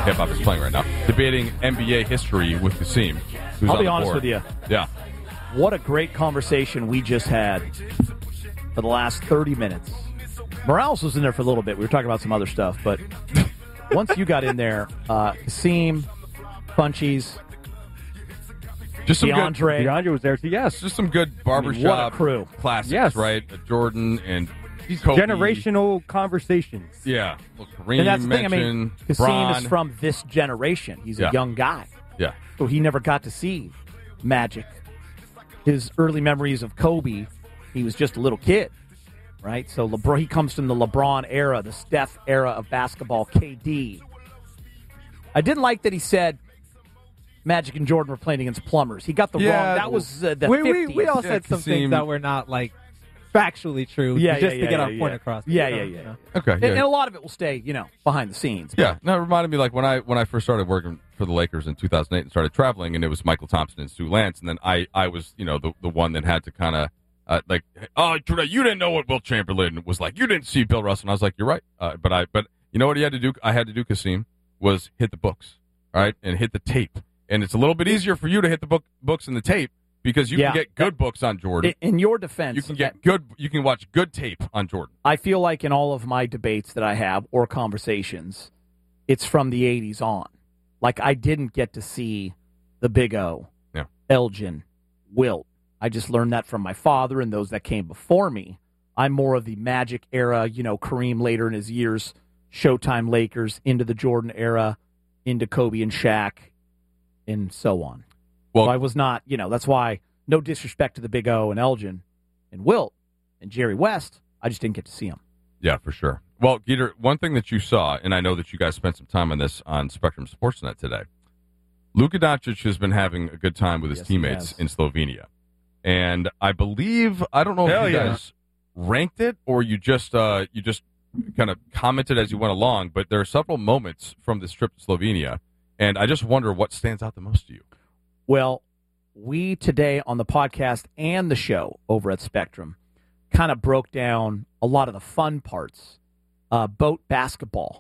Hip Hop is playing right now. Debating NBA history with Kasim. I'll be honest with you. Yeah. What a great conversation we just had for the last 30 minutes. Morales was in there for a little bit. We were talking about some other stuff, but once you got in there, Kasim, Punchies, just some DeAndre. DeAndre was there too, yes. Just some good barbershop what a crew. classics, Yes. right? Jordan and Kobe. Generational conversations. Yeah. Well, Kareem And that's the thing. I mentioned, mean, Kasim Bron. is from this generation. He's Yeah. a young guy. Yeah. So he never got to see Magic. His early memories of Kobe, he was just a little kid, right? So LeBron, he comes from the LeBron era, the Steph era of basketball, KD. I didn't like that he said Magic and Jordan were playing against plumbers. He got the wrong. That was the 50s. We all said some Kasim. things that were not like factually true, just to get our point across. Yeah. Okay. And Yeah. a lot of it will stay, behind the scenes. Yeah, no, it reminded me like when I first started working for the Lakers in 2008 and started traveling, and it was Michael Thompson and Stu Lance, and then I was the one that had to kind of Jordan, you didn't know what Wilt Chamberlain was like, you didn't see Bill Russell, and I was like, you're right, but you know what he had to do? I had to do, Kasim, was hit the books, all right, and hit the tape, and it's a little bit easier for you to hit the books and the tape. Because you can get good books on Jordan. In your defense, you can get good. You can watch good tape on Jordan. I feel like in all of my debates that I have or conversations, it's from the 80s on. Like I didn't get to see the Big O, Elgin, Wilt. I just learned that from my father and those that came before me. I'm more of the Magic era, Kareem later in his years, Showtime Lakers, into the Jordan era, into Kobe and Shaq, and so on. Well, so I was not, that's why, no disrespect to the Big O and Elgin and Wilt and Jerry West, I just didn't get to see them. Yeah, for sure. Well, Geeter, one thing that you saw, and I know that you guys spent some time on this on Spectrum Sportsnet today, Luka Doncic has been having a good time with his teammates in Slovenia. And I believe, I don't know if you guys ranked it or you just kind of commented as you went along, but there are several moments from this trip to Slovenia, and I just wonder what stands out the most to you. Well, we today on the podcast and the show over at Spectrum kind of broke down a lot of the fun parts. Boat basketball,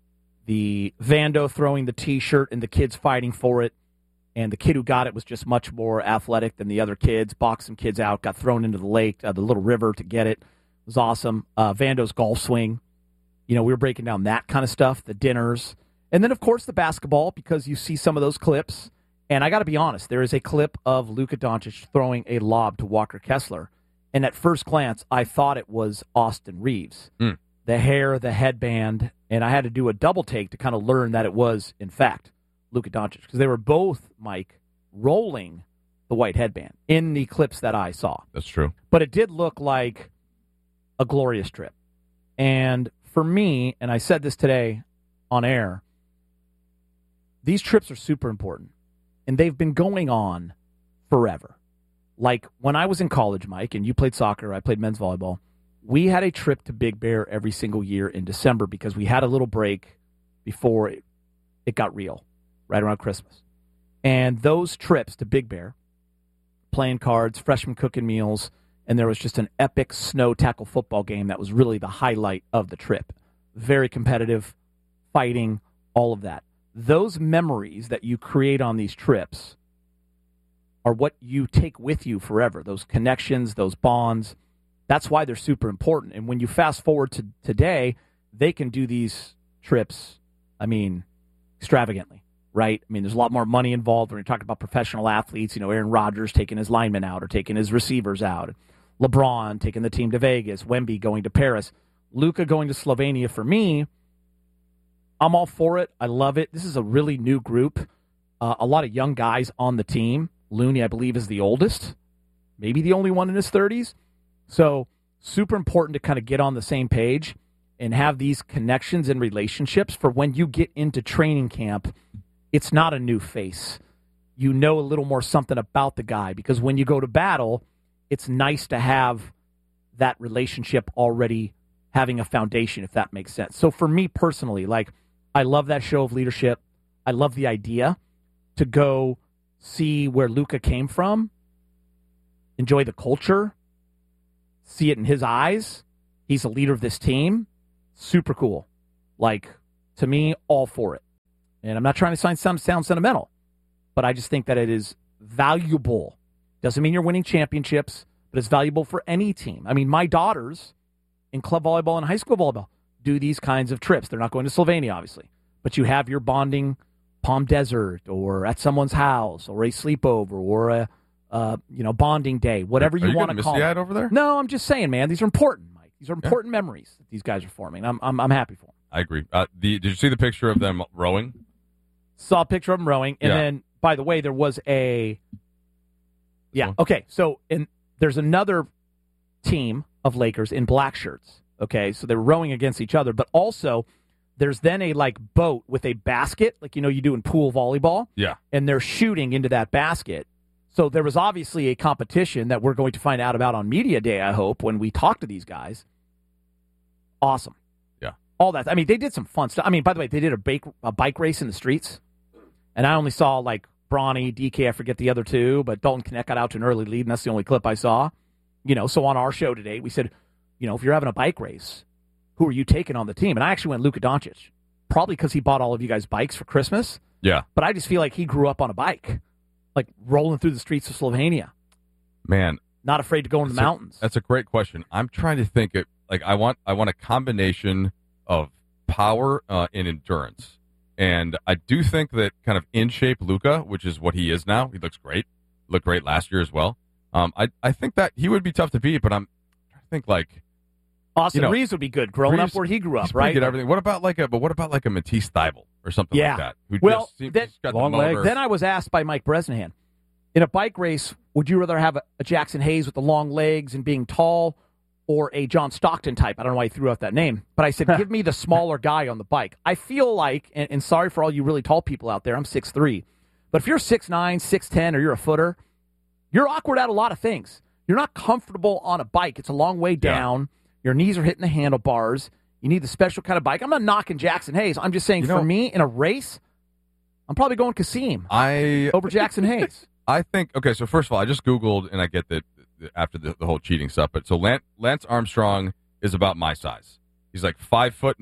the Vando throwing the T-shirt and the kids fighting for it, and the kid who got it was just much more athletic than the other kids, boxed some kids out, got thrown into the lake, the little river to get it. It was awesome. Vando's golf swing. We were breaking down that kind of stuff, the dinners. And then, of course, the basketball, because you see some of those clips. And I got to be honest, there is a clip of Luka Doncic throwing a lob to Walker Kessler. And at first glance, I thought it was Austin Reeves. The hair, the headband, and I had to do a double take to kind of learn that it was, in fact, Luka Doncic. Because they were both, Mike, rolling the white headband in the clips that I saw. That's true. But it did look like a glorious trip. And for me, and I said this today on air, these trips are super important. And they've been going on forever. Like when I was in college, Mike, and you played soccer, I played men's volleyball, we had a trip to Big Bear every single year in December because we had a little break before it got real, right around Christmas. And those trips to Big Bear, playing cards, freshman cooking meals, and there was just an epic snow tackle football game that was really the highlight of the trip. Very competitive, fighting, all of that. Those memories that you create on these trips are what you take with you forever. Those connections, those bonds. That's why they're super important. And when you fast forward to today, they can do these trips, extravagantly, right? There's a lot more money involved when you're talking about professional athletes. Aaron Rodgers taking his linemen out or taking his receivers out. LeBron taking the team to Vegas. Wemby going to Paris. Luka going to Slovenia. For me, I'm all for it. I love it. This is a really new group. A lot of young guys on the team. Looney, I believe, is the oldest. Maybe the only one in his 30s. So super important to kind of get on the same page and have these connections and relationships for when you get into training camp. It's not a new face. You know a little more something about the guy because when you go to battle, it's nice to have that relationship already having a foundation, if that makes sense. So for me personally, I love that show of leadership. I love the idea to go see where Luka came from, enjoy the culture, see it in his eyes. He's a leader of this team. Super cool. To me, all for it. And I'm not trying to sound sentimental, but I just think that it is valuable. Doesn't mean you're winning championships, but it's valuable for any team. I mean, my daughters in club volleyball and high school volleyball do these kinds of trips. They're not going to Slovenia, obviously, but you have your bonding Palm Desert or at someone's house or a sleepover or a bonding day, whatever you want to call it. Over there? No, I'm just saying, man, these are important, Mike. These are important memories that these guys are forming. I'm happy for them. I agree. Did you see the picture of them rowing? Saw a picture of them rowing, and then, by the way, there was okay. So there's another team of Lakers in black shirts. Okay, so they're rowing against each other, but also there's then a boat with a basket, like you do in pool volleyball. Yeah, and they're shooting into that basket. So there was obviously a competition that we're going to find out about on Media Day, I hope, when we talk to these guys. Awesome. Yeah. All that. I mean, they did some fun stuff. I mean, by the way, they did a bike race in the streets, and I only saw Bronny, DK, I forget the other two, but Dalton Knecht got out to an early lead, and that's the only clip I saw. So on our show today, we said, if you're having a bike race, who are you taking on the team? And I actually went Luka Doncic, probably because he bought all of you guys bikes for Christmas. Yeah. But I just feel like he grew up on a bike, rolling through the streets of Slovenia. Man. Not afraid to go in the mountains. That's a great question. I'm trying to think it I want a combination of power and endurance. And I do think that kind of in shape Luka, which is what he is now, he looks great. Looked great last year as well. I think that he would be tough to beat, but I'm trying to think Austin Reeves would be good, growing up where he grew up, right? Good everything. What about a Matisse Thybulle or something like that? Who just got long the motor. legs. Then I was asked by Mike Bresnahan, in a bike race, would you rather have a Jackson Hayes with the long legs and being tall, or a John Stockton type? I don't know why he threw out that name, but I said, give me the smaller guy on the bike. I feel like, and sorry for all you really tall people out there, I'm 6'3", but if you're 6'9", 6'10", or you're a footer, you're awkward at a lot of things. You're not comfortable on a bike. It's a long way down. Your knees are hitting the handlebars. You need the special kind of bike. I'm not knocking Jackson Hayes. I'm just saying, for me, in a race, I'm probably going Kasim over Jackson Hayes. I think, okay, so first of all, I just Googled, and I get that after the whole cheating stuff, but so Lance Armstrong is about my size. He's 5'9",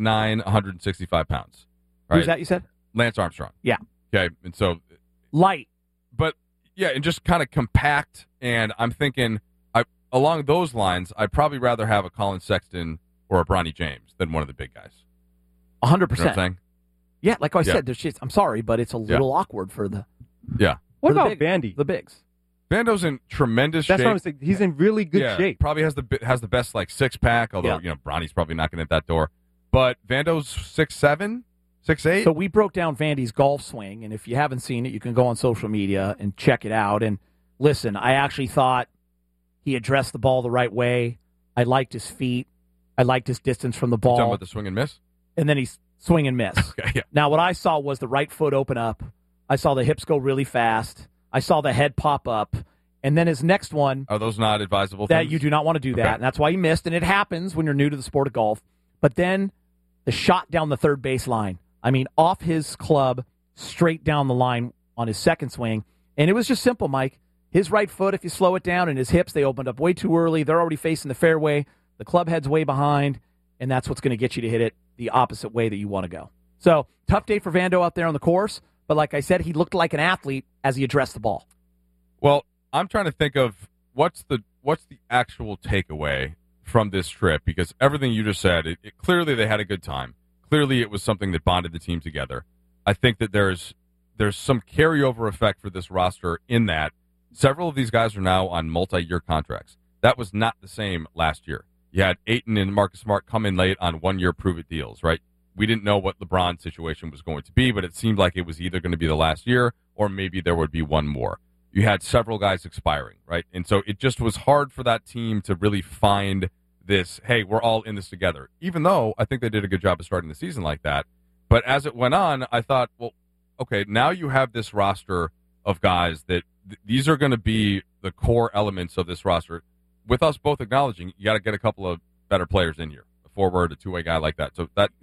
165 pounds. Right? Who's that you said? Lance Armstrong. Yeah. Okay, and so... Light. But, yeah, and just kind of compact, and I'm thinking, along those lines, I'd probably rather have a Colin Sexton or a Bronny James than one of the big guys. 100%. You know what I'm saying? Yeah, like I said, there's I'm sorry, but it's a little awkward for the... Yeah. What about Vandy? The bigs. Vando's in tremendous shape. That's what I'm saying. He's in really good shape. Probably has the best six pack. Although Bronny's probably knocking at that door. But Vando's 6'7", 6'8". So we broke down Vandy's golf swing, and if you haven't seen it, you can go on social media and check it out. And listen, I actually thought he addressed the ball the right way. I liked his feet. I liked his distance from the ball. You talking about the swing and miss? And then he's swing and miss. Okay, yeah. Now what I saw was the right foot open up. I saw the hips go really fast. I saw the head pop up, and then his next one... Are those not advisable that things? You do not want to do that, and that's why he missed, and it happens when you're new to the sport of golf. But then the shot down the third base line, I mean, off his club, straight down the line on his second swing, and it was just simple, Mike. His right foot, if you slow it down, and his hips, they opened up way too early. They're already facing the fairway. The club head's way behind, and that's what's going to get you to hit it the opposite way that you want to go. So, tough day for Vando out there on the course. But like I said, he looked like an athlete as he addressed the ball. Well, I'm trying to think of what's the actual takeaway from this trip, because everything you just said, it clearly they had a good time. Clearly it was something that bonded the team together. I think that there's some carryover effect for this roster in that several of these guys are now on multi-year contracts. That was not the same last year. You had Ayton and Marcus Smart come in late on one-year prove-it deals, right? We didn't know what LeBron's situation was going to be, but it seemed like it was either going to be the last year or maybe there would be one more. You had several guys expiring, right? And so it just was hard for that team to really find this, hey, we're all in this together, even though I think they did a good job of starting the season like that. But as it went on, I thought, well, okay, now you have this roster of guys that these are going to be the core elements of this roster, with us both acknowledging you got to get a couple of better players in here. Forward, a two-way guy like that. So that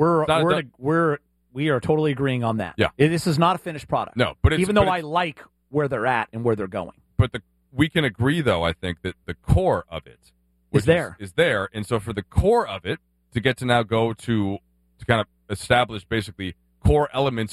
we are totally agreeing on that. Yeah, this is not a finished product. No, but even though I like where they're at and where they're going. But we can agree, though, I think that the core of it is there, and so for the core of it to get to now go to kind of establish basically core elements